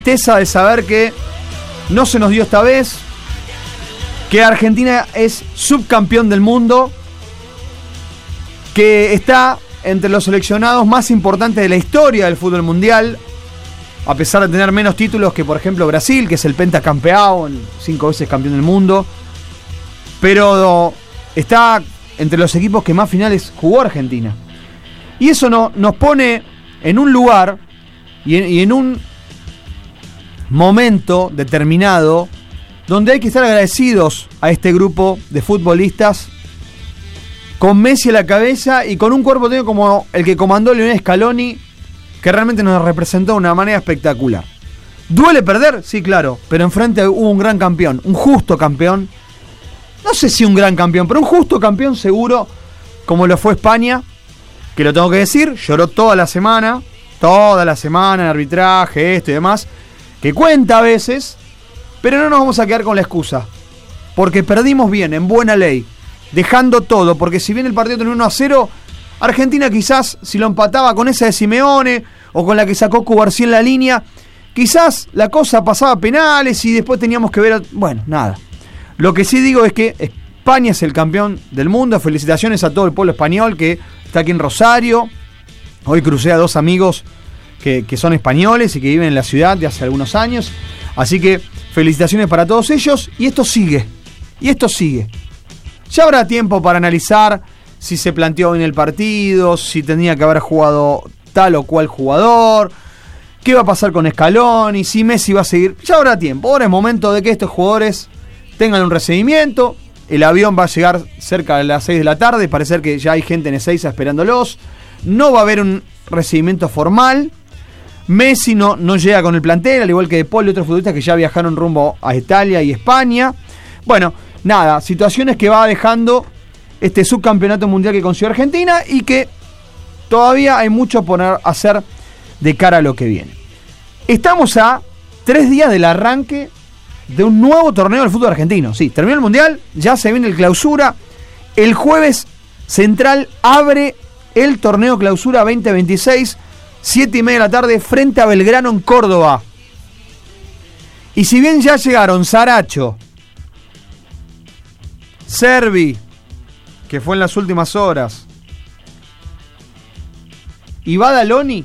tristeza de saber que no se nos dio esta vez, que Argentina es subcampeón del mundo, que está entre los seleccionados más importantes de la historia del fútbol mundial, a pesar de tener menos títulos que, por ejemplo, Brasil, que es el pentacampeón, 5 veces campeón del mundo, pero está entre los equipos que más finales jugó Argentina. Y eso nos pone en un lugar y en un momento determinado donde hay que estar agradecidos a este grupo de futbolistas con Messi a la cabeza y con un cuerpo técnico como el que comandó Lionel Scaloni, que realmente nos representó de una manera espectacular. ¿Duele perder? Sí, claro, pero enfrente hubo un gran campeón, un justo campeón. No sé si un gran campeón, pero un justo campeón seguro, como lo fue España, que lo tengo que decir, lloró toda la semana en arbitraje, esto y demás, que cuenta a veces, pero no nos vamos a quedar con la excusa, porque perdimos bien, en buena ley, dejando todo, porque si bien el partido tenía 1-0, Argentina quizás, si lo empataba con esa de Simeone, o con la que sacó Cubarsí en la línea, quizás la cosa pasaba a penales y después teníamos que ver, bueno, nada. Lo que sí digo es que España es el campeón del mundo. Felicitaciones a todo el pueblo español que está aquí en Rosario. Hoy crucé a 2 amigos que son españoles y que viven en la ciudad de hace algunos años. Así que felicitaciones para todos ellos. Y esto sigue. Ya habrá tiempo para analizar si se planteó bien el partido, si tenía que haber jugado tal o cual jugador, qué va a pasar con Scaloni, si Messi va a seguir. Ya habrá tiempo. Ahora es momento de que estos jugadores tengan un recibimiento. El avión va a llegar cerca de las 6 de la tarde. Parece que ya hay gente en Ezeiza esperándolos. No va a haber un recibimiento formal. Messi no llega con el plantel, al igual que De Paul y otros futbolistas que ya viajaron rumbo a Italia y España. Bueno, nada, situaciones que va dejando este subcampeonato mundial que consiguió Argentina y que todavía hay mucho por hacer de cara a lo que viene. Estamos a 3 días del arranque de un nuevo torneo del fútbol argentino. Sí, terminó el mundial, ya se viene el clausura. El jueves Central abre el torneo clausura 2026, 7:30 de la tarde, frente a Belgrano en Córdoba. Y si bien ya llegaron Saracho, Servi, que fue en las últimas horas, y Badaloni,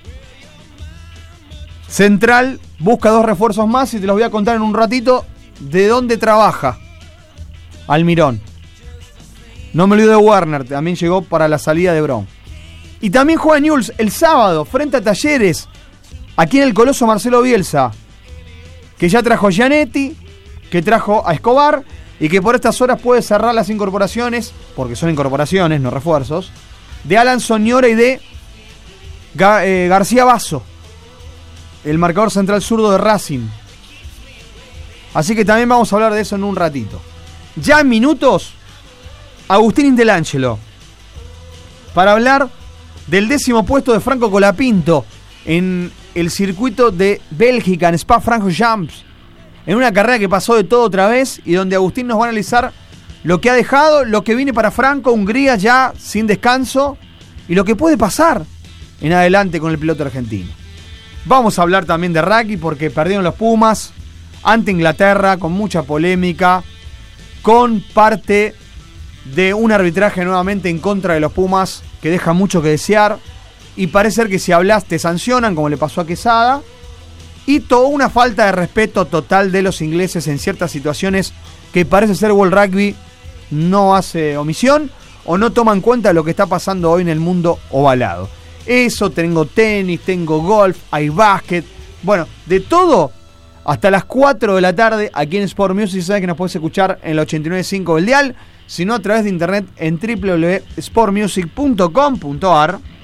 Central busca 2 refuerzos más y te los voy a contar en un ratito de dónde trabaja Almirón. No me olvido de Werner, también llegó para la salida de Brown. Y también juega Newell's el sábado frente a Talleres, aquí en el Coloso Marcelo Bielsa, que ya trajo a Gianetti, que trajo a Escobar y que por estas horas puede cerrar las incorporaciones, porque son incorporaciones, no refuerzos, de Alan Soñora y de García Basso, el marcador central zurdo de Racing. Así que también vamos a hablar de eso en un ratito. Ya en minutos, Agustín Intelangelo, para hablar del 10º puesto de Franco Colapinto en el circuito de Bélgica, en Spa-Francorchamps, en una carrera que pasó de todo otra vez y donde Agustín nos va a analizar lo que ha dejado, lo que viene para Franco, Hungría ya sin descanso y lo que puede pasar en adelante con el piloto argentino. Vamos a hablar también de rugby porque perdieron los Pumas ante Inglaterra con mucha polémica, con parte de un arbitraje nuevamente en contra de los Pumas que deja mucho que desear y parece ser que si hablas te sancionan como le pasó a Quesada y toda una falta de respeto total de los ingleses en ciertas situaciones que parece ser World Rugby no hace omisión o no toma en cuenta lo que está pasando hoy en el mundo ovalado. Eso, tengo tenis, tengo golf, hay básquet, bueno, de todo hasta las 4 de la tarde aquí en Sport Music. Sabes que nos puedes escuchar en la 89.5 del dial, sino a través de internet en www.sportmusic.com.ar.